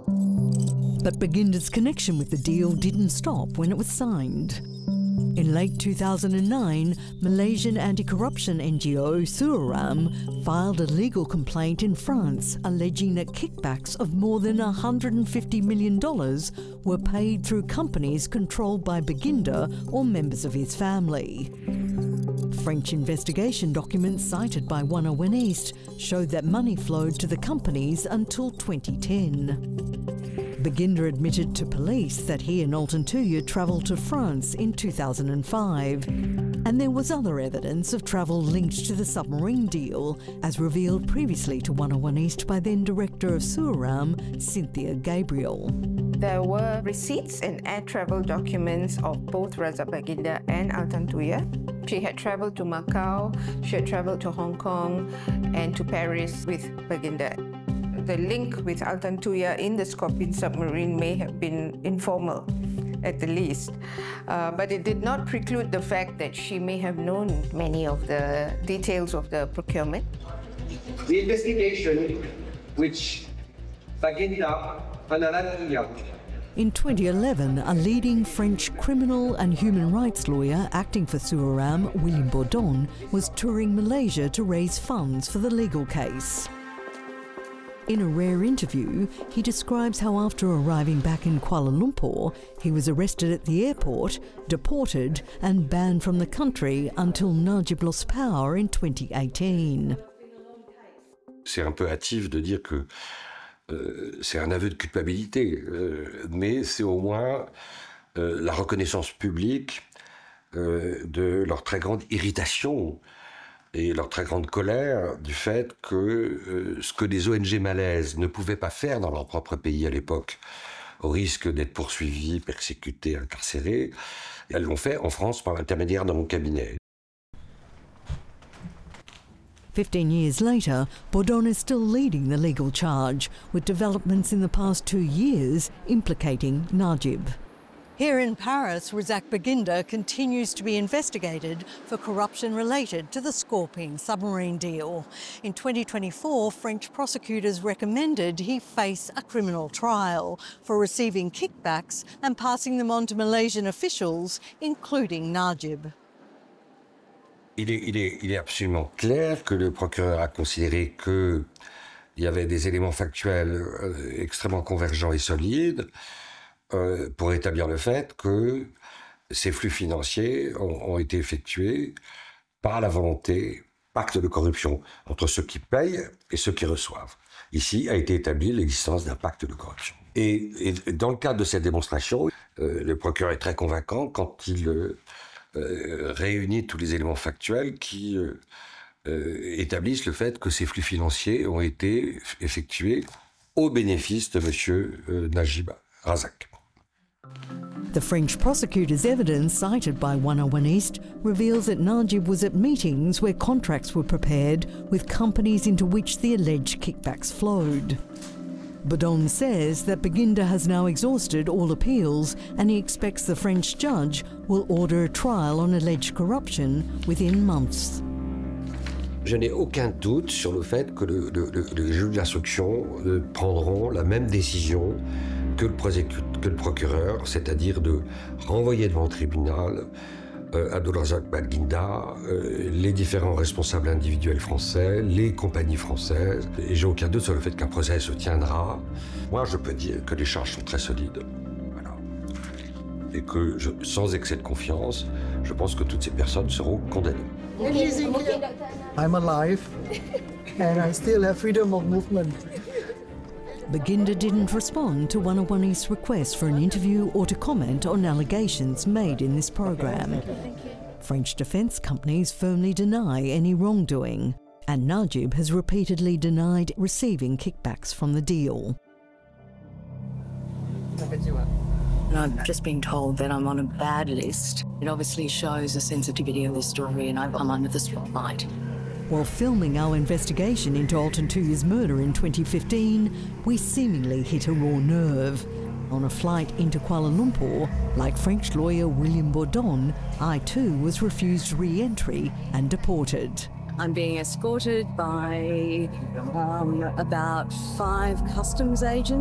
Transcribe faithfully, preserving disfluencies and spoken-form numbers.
But Baginda's connection with the deal didn't stop when it was signed. In late two thousand nine, Malaysian anti-corruption N G O Suaram filed a legal complaint in France alleging that kickbacks of more than one hundred fifty million dollars were paid through companies controlled by Baginda or members of his family. French investigation documents cited by one oh one East showed that money flowed to the companies until twenty ten. Baginda admitted to police that he and Alton Tuya travelled to France in two thousand five. And there was other evidence of travel linked to the submarine deal, as revealed previously to one oh one East by then Director of Suaram, Cynthia Gabriel. There were receipts and air travel documents of both Razak Baginda and Alton Tuya. She had travelled to Macau, she had travelled to Hong Kong and to Paris with Baginda. The link with Alton Tuya in the Scorpion submarine may have been informal, at the least, uh, but it did not preclude the fact that she may have known many of the details of the procurement. The investigation which Baginda and Alton Tuya. In twenty eleven, a leading French criminal and human rights lawyer acting for Suaram, William Bourdon, was touring Malaysia to raise funds for the legal case. In a rare interview, he describes how after arriving back in Kuala Lumpur, he was arrested at the airport, deported and banned from the country until Najib lost power in twenty eighteen. C'est un peu hâtif de dire que euh, c'est un aveu de culpabilité, euh, mais c'est au moins euh, la reconnaissance publique euh, de leur très grande irritation et leur très grande colère du fait que euh, ce que les O N G malaises ne pouvaient pas faire dans leur propre pays à l'époque, au risque d'être poursuivies, persécutées, incarcérées, elles l'ont fait en France par l'intermédiaire de mon cabinet. Fifteen years later, Bourdon is still leading the legal charge, with developments in the past two years implicating Najib. Here in Paris, Razak Baginda continues to be investigated for corruption related to the Scorpion submarine deal. In twenty twenty-four, French prosecutors recommended he face a criminal trial for receiving kickbacks and passing them on to Malaysian officials, including Najib. Il est, il est, il est absolument clair que le procureur a considéré qu'il y avait des éléments factuels euh, extrêmement convergents et solides euh, pour établir le fait que ces flux financiers ont, ont été effectués par la volonté, pacte de corruption entre ceux qui payent et ceux qui reçoivent. Ici a été établie l'existence d'un pacte de corruption. Et, et dans le cadre de cette démonstration, euh, le procureur est très convaincant quand il euh, euh, réunit tous les éléments factuels qui euh, euh, établissent le fait que ces flux financiers ont été effectués au bénéfice de M. Euh, Najib Razak. The French prosecutor's evidence cited by one oh one East reveals that Najib was at meetings where contracts were prepared with companies into which the alleged kickbacks flowed. Bourdon says that Baginda has now exhausted all appeals and he expects the French judge will order a trial on alleged corruption within months. Je n'ai aucun doute sur le fait que le, le, le, les juges d'instruction prendront la même décision que le, que le procureur, c'est-à-dire de renvoyer devant le tribunal euh, Abdulrazak Baginda, euh, les différents responsables individuels français, les compagnies françaises. Et j'ai aucun doute sur le fait qu'un procès se tiendra. Moi, je peux dire que les charges sont très solides. Voilà. Et que, je, sans excès de confiance, je pense que toutes ces personnes seront condamnées. I'm alive and I still have freedom of movement. Baginda didn't respond to one oh one East's request for an interview or to comment on allegations made in this program. French defence companies firmly deny any wrongdoing, and Najib has repeatedly denied receiving kickbacks from the deal. And I've just been told that I'm on a bad list. It obviously shows the sensitivity of the story and I'm under the spotlight. While filming our investigation into Alton Tuya's murder in twenty fifteen, we seemingly hit a raw nerve. On a flight into Kuala Lumpur, like French lawyer William Bourdon, I too was refused re-entry and deported. I'm being escorted by um, about five customs agents.